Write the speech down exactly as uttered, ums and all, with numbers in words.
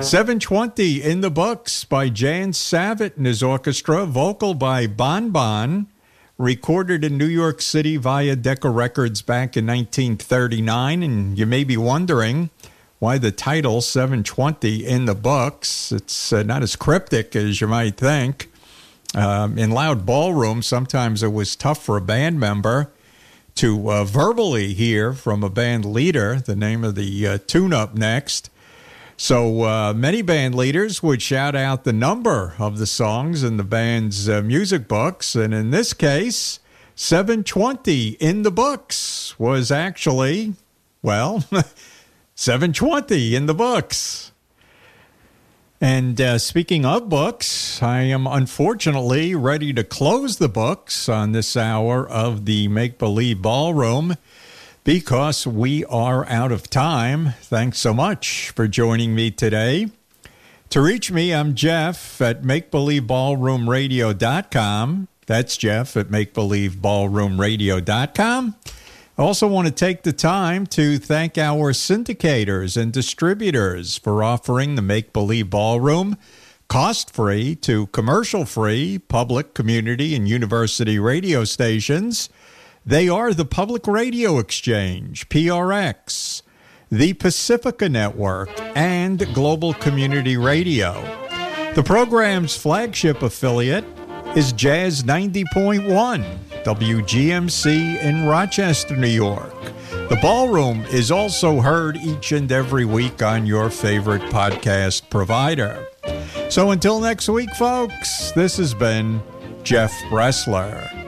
seven twenty in the books by Jan Savitt and his orchestra, vocal by Bon Bon, recorded in New York City via Decca Records back in nineteen thirty-nine. And you may be wondering why the title seven twenty in the books. It's uh, not as cryptic as you might think. Um, in loud ballrooms, sometimes it was tough for a band member to uh, verbally hear from a band leader the name of the uh, tune-up next. So uh, many band leaders would shout out the number of the songs in the band's uh, music books. And in this case, seven twenty in the books was actually, well, seven twenty in the books. And uh, speaking of books, I am unfortunately ready to close the books on this hour of the Make Believe Ballroom because we are out of time. Thanks so much for joining me today. To reach me, I'm Jeff at make believe ballroom radio dot com. That's Jeff at make believe ballroom radio dot com. I also want to take the time to thank our syndicators and distributors for offering the Make Believe Ballroom cost-free to commercial-free public, community, and university radio stations. They are the Public Radio Exchange, P R X, the Pacifica Network, and Global Community Radio. The program's flagship affiliate is Jazz ninety point one, W G M C in Rochester, New York. The Ballroom is also heard each and every week on your favorite podcast provider. So until next week, folks, this has been Jeff Bressler.